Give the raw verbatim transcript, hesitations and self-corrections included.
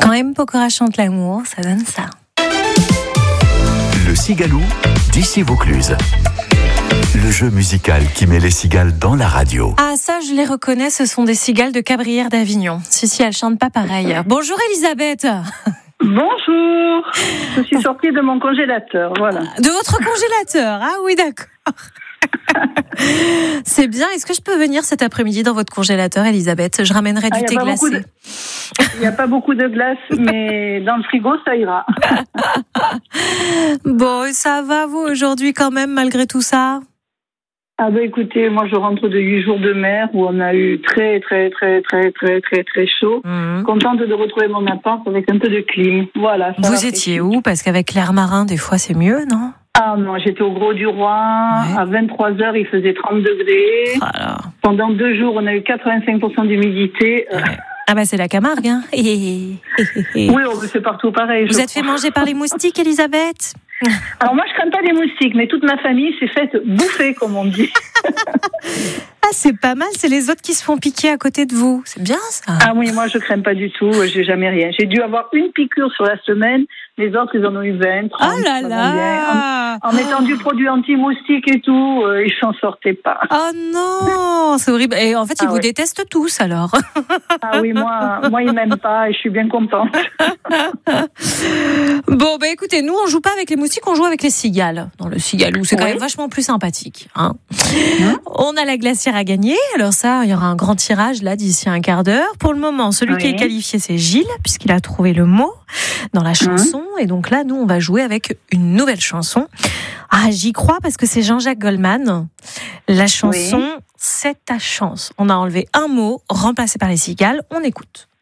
Quand M. Pokora chante l'amour, ça donne ça. Le Cigalou d'ici Vaucluse. Le jeu musical qui met les cigales dans la radio. Ah, ça, je les reconnais, ce sont des cigales de Cabrières d'Avignon. Si, si, elles chantent pas pareil. Bonjour Elisabeth. Bonjour. Je suis sortie de mon congélateur, voilà. De votre congélateur. Ah oui, d'accord. C'est bien. Est-ce que je peux venir cet après-midi dans votre congélateur, Elisabeth? Je ramènerai du ah, thé glacé. De... Il n'y a pas beaucoup de glace, mais dans le frigo, ça ira. Bon, ça va, vous, aujourd'hui, quand même, malgré tout ça? Ah ben écoutez, moi je rentre de huit jours de mer où on a eu très très très très très très très chaud. Mmh. Contente de retrouver mon appart avec un peu de clim. Voilà. Vous étiez où? Parce qu'avec l'air marin, des fois c'est mieux, non? Ah non, j'étais au Gros du Roi. Ouais. À vingt-trois heures, il faisait trente degrés. Voilà. Pendant deux jours, on a eu quatre-vingt-cinq pour cent d'humidité. Ouais. Ah bah c'est la Camargue, hein. Oui, c'est partout pareil. Vous êtes fait manger par les moustiques, Elisabeth? Alors moi je crains pas les moustiques, mais toute ma famille s'est faite bouffer, comme on dit. Ah, c'est pas mal, c'est les autres qui se font piquer à côté de vous, c'est bien ça. Ah oui, moi je crains pas du tout, j'ai jamais rien. J'ai dû avoir une piqûre sur la semaine, les autres ils en ont eu vingt, trente. Oh là là. En, en mettant du produit anti-moustique et tout, euh, ils s'en sortaient pas. Oh non, c'est horrible. Et en fait ils ah, vous ouais. détestent tous alors. Ah oui, moi, moi ils m'aiment pas et je suis bien contente. Bon bah écoutez, nous on joue pas avec les moustiques, on joue avec les cigales. Dans le cigalou, c'est quand ouais. même vachement plus sympathique. Hein. Mmh. On a la glacière à gagner. Alors ça, il y aura un grand tirage là d'ici un quart d'heure. Pour le moment, celui oui. qui est qualifié, c'est Gilles, puisqu'il a trouvé le mot dans la chanson. Mmh. Et donc là, nous, on va jouer avec une nouvelle chanson. Ah, j'y crois parce que c'est Jean-Jacques Goldman. La chanson, oui. C'est ta chance. On a enlevé un mot, remplacé par les cigales. On écoute.